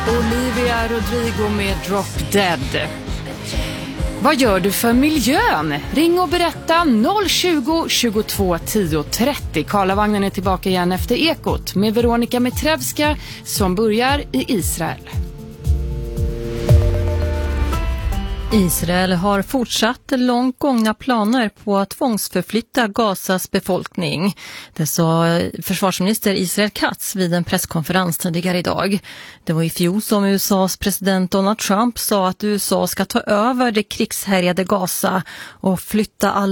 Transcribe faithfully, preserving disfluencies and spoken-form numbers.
Olivia Rodrigo med Drop Dead. Vad gör du för miljön? Ring och berätta noll tjugo, tjugotvå, tio, trettio. Karlavagnen är tillbaka igen efter Ekot med Veronica Mitrevska som börjar i Israel. Israel har fortsatt långt gångna planer på att tvångsförflytta Gazas befolkning. Det sa försvarsminister Israel Katz vid en presskonferens tidigare idag. Det var i fjol som U S A:s president Donald Trump sa att U S A ska ta över det krigshärjade Gaza och flytta alla